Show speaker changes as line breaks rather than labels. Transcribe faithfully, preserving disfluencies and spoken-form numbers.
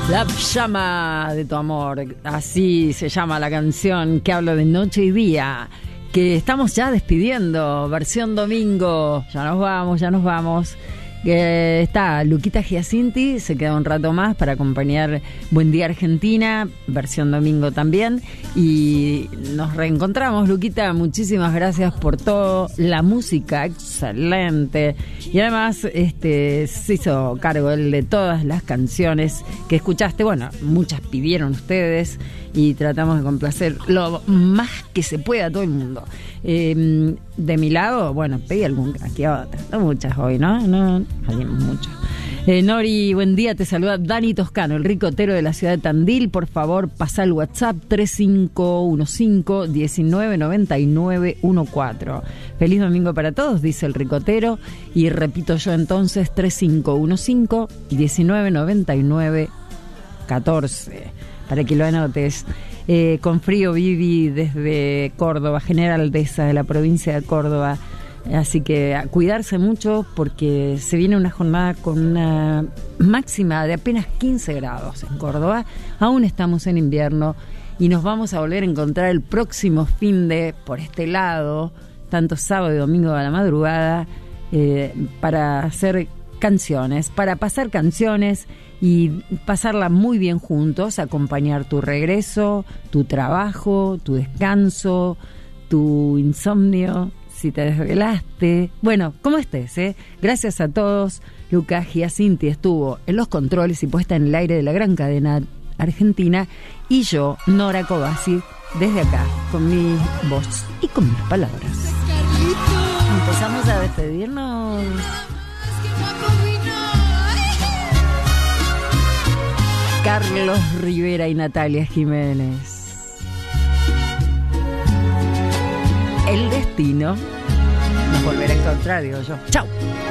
La llama de tu amor, así se llama la canción que habla de noche y día, que estamos ya despidiendo, versión domingo, ya nos vamos, ya nos vamos. Que está Luquita Giacinti, se queda un rato más para acompañar Buen Día Argentina, versión domingo también, y nos reencontramos. Luquita, muchísimas gracias por todo, la música excelente, y además este se hizo cargo él de todas las canciones que escuchaste. Bueno, muchas pidieron ustedes y tratamos de complacer lo más que se pueda a todo el mundo. Eh, de mi lado, bueno, pedí algún, aquí otra, no muchas hoy, ¿no? No, salimos muchos. Eh, Nori, buen día, te saluda Dani Toscano, el ricotero de la ciudad de Tandil. Por favor, pasa el WhatsApp tres cinco uno cinco, uno nueve nueve nueve uno cuatro. Feliz domingo para todos, dice el ricotero. Y repito yo entonces, tres cinco uno cinco, uno nueve nueve nueve uno cuatro, para que lo anotes. Eh, con frío, Vivi, desde Córdoba, General Dehesa, de la provincia de Córdoba. Así que a cuidarse mucho porque se viene una jornada con una máxima de apenas quince grados en Córdoba. Aún estamos en invierno y nos vamos a volver a encontrar el próximo fin de por este lado, tanto sábado y domingo a la madrugada, eh, para hacer canciones, para pasar canciones y pasarla muy bien juntos, acompañar tu regreso, tu trabajo, tu descanso, tu insomnio, si te desvelaste, bueno, como estés, ¿eh? Gracias a todos. Lucas Giacinti estuvo en los controles y puesta en el aire de la gran cadena argentina, y yo, Nora Cobasi, desde acá, con mi voz y con mis palabras. Empezamos a despedirnos. Carlos Rivera y Natalia Jiménez. El destino nos volverá a encontrar, digo yo. ¡Chau!